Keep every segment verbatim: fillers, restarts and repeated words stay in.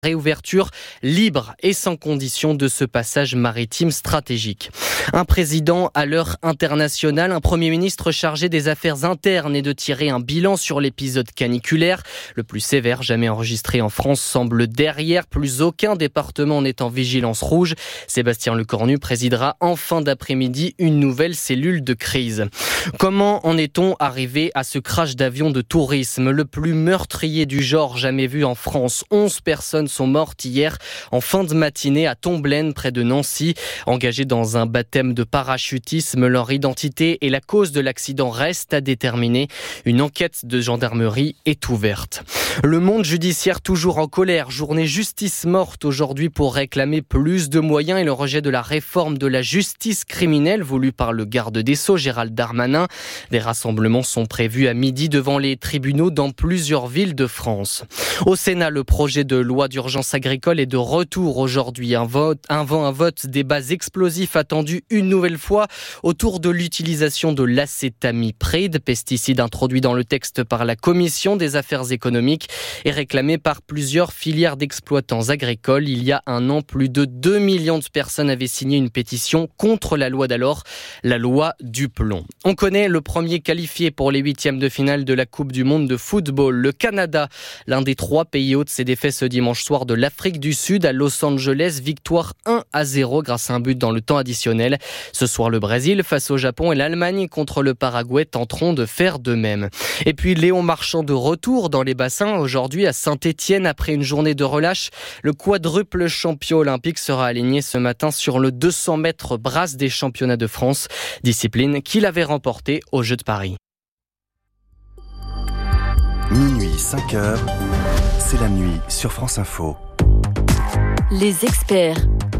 réouverture libre et sans condition de ce passage maritime stratégique. Un président à l'heure internationale, un Premier ministre chargé des affaires internes et de tirer un bilan sur l'épisode caniculaire. Le plus sévère jamais enregistré en France semble derrière, plus aucun département n'est en vigilance rouge. Sébastien Lecornu présidera en fin d'après-midi une nouvelle cellule de crise. Comment en est-on arrivé à ce crash d'avion de tourisme, le plus meurtrier du genre jamais vu en France? onze personnes sont mortes hier en fin de matinée à Tomblaine, près de Nancy. Engagées dans un baptême de parachutisme, leur identité et la cause de l'accident restent à déterminer. Une enquête de gendarmerie est ouverte. Le monde judiciaire toujours en colère. Journée justice morte aujourd'hui pour réclamer plus de moyens et le rejet de la réforme de la justice criminelle voulue par le garde des Sceaux, Gérald Darmanin. Des rassemblements sont prévus à midi devant les tribunaux dans plusieurs villes de France. Au Sénat, le projet de loi d'urgence agricole est de retour aujourd'hui. Un vote, un vent, un vote, débats explosifs attendus une nouvelle fois autour de l'utilisation de l'acétamipride, pesticide introduit dans le texte par la Commission des affaires économiques et réclamé par plusieurs filières d'exploitants agricoles. Il y a un an, plus de deux millions de personnes avaient signé une pétition contre la loi d'alors, la loi du plomb. On connaît le premier qualifié pour les huitièmes de finale de la Coupe du monde de football, le Canada. L'un des trois pays hôtes s'est défait ce dimanche soir de l'Afrique du Sud à Los Angeles. Victoire un à zéro grâce à un but dans le temps additionnel. Ce soir, le Brésil face au Japon et l'Allemagne contre le Paraguay tenteront de faire de même. Et puis Léon Marchand de retour dans les bassins aujourd'hui à Saint-Étienne après une journée de relâche. Le quadruple champion olympique sera aligné ce matin sur le deux cents mètres brasse des championnats de France, discipline qu'il avait remportée aux Jeux de Paris. Minuit, cinq heures, c'est la nuit sur France Info. Les experts.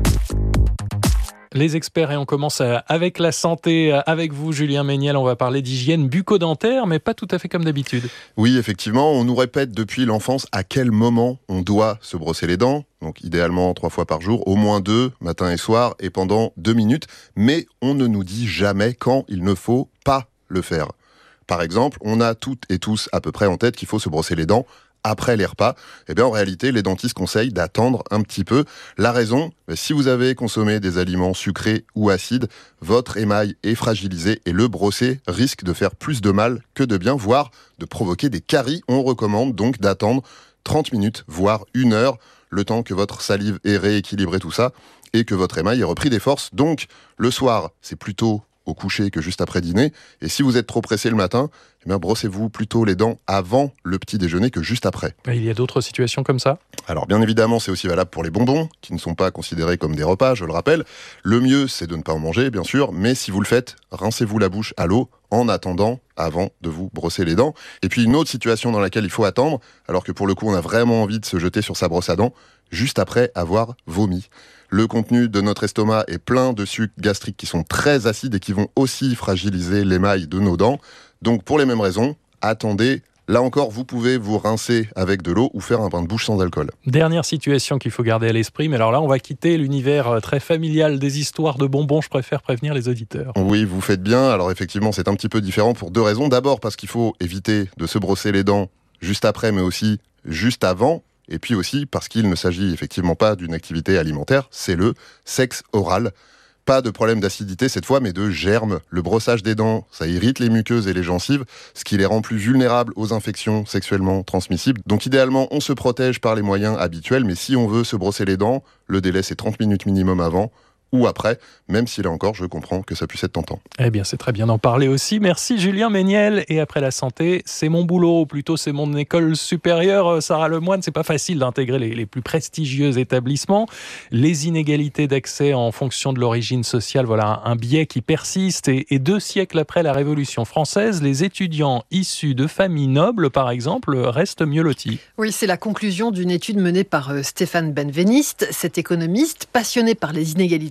Les experts, et on commence avec la santé. Avec vous, Julien Méniel, on va parler d'hygiène bucco-dentaire, mais pas tout à fait comme d'habitude. Oui, effectivement, on nous répète depuis l'enfance à quel moment on doit se brosser les dents. Donc idéalement trois fois par jour, au moins deux, matin et soir, et pendant deux minutes. Mais on ne nous dit jamais quand il ne faut pas le faire. Par exemple, on a toutes et tous à peu près en tête qu'il faut se brosser les dents après les repas. Eh bien, en réalité, les dentistes conseillent d'attendre un petit peu. La raison, si vous avez consommé des aliments sucrés ou acides, votre émail est fragilisé et le brosser risque de faire plus de mal que de bien, voire de provoquer des caries. On recommande donc d'attendre trente minutes, voire une heure, le temps que votre salive ait rééquilibré tout ça et que votre émail ait repris des forces. Donc, le soir, c'est plutôt au coucher que juste après dîner. Et si vous êtes trop pressé le matin, eh bien brossez-vous plutôt les dents avant le petit déjeuner que juste après. Il y a d'autres situations comme ça ? Alors bien évidemment, c'est aussi valable pour les bonbons, qui ne sont pas considérés comme des repas, je le rappelle. Le mieux, c'est de ne pas en manger, bien sûr, mais si vous le faites, rincez-vous la bouche à l'eau en attendant, avant de vous brosser les dents. Et puis une autre situation dans laquelle il faut attendre, alors que pour le coup, on a vraiment envie de se jeter sur sa brosse à dents, juste après avoir vomi. Le contenu de notre estomac est plein de sucs gastriques qui sont très acides et qui vont aussi fragiliser l'émail de nos dents. Donc pour les mêmes raisons, attendez. Là encore, vous pouvez vous rincer avec de l'eau ou faire un bain de bouche sans alcool. Dernière situation qu'il faut garder à l'esprit, mais alors là, on va quitter l'univers très familial des histoires de bonbons. Je préfère prévenir les auditeurs. Oui, vous faites bien. Alors effectivement, c'est un petit peu différent pour deux raisons. D'abord, parce qu'il faut éviter de se brosser les dents juste après, mais aussi juste avant. Et puis aussi parce qu'il ne s'agit effectivement pas d'une activité alimentaire, c'est le sexe oral. Pas de problème d'acidité cette fois, mais de germes. Le brossage des dents, ça irrite les muqueuses et les gencives, ce qui les rend plus vulnérables aux infections sexuellement transmissibles. Donc idéalement, on se protège par les moyens habituels, mais si on veut se brosser les dents, le délai c'est trente minutes minimum avant ou après, même si là encore, je comprends que ça puisse être tentant. Eh bien, c'est très bien d'en parler aussi. Merci Julien Méniel. Et après la santé, c'est mon boulot, ou plutôt c'est mon école supérieure. Sarah Lemoine, c'est pas facile d'intégrer les, les plus prestigieux établissements. Les inégalités d'accès en fonction de l'origine sociale, voilà un, un biais qui persiste. Et, et deux siècles après la Révolution française, les étudiants issus de familles nobles, par exemple, restent mieux lotis. Oui, c'est la conclusion d'une étude menée par Stéphane Benveniste, cet économiste passionné par les inégalités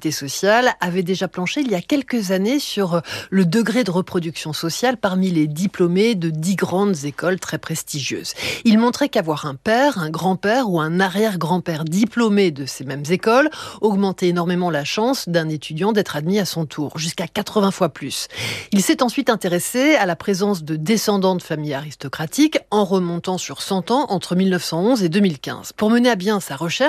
mobilité sociale avait déjà planché il y a quelques années sur le degré de reproduction sociale parmi les diplômés de dix grandes écoles très prestigieuses. Il montrait qu'avoir un père, un grand-père ou un arrière-grand-père diplômé de ces mêmes écoles augmentait énormément la chance d'un étudiant d'être admis à son tour, jusqu'à quatre-vingts fois plus. Il s'est ensuite intéressé à la présence de descendants de familles aristocratiques en remontant sur cent ans entre mille neuf cent onze et deux mille quinze. Pour mener à bien sa recherche,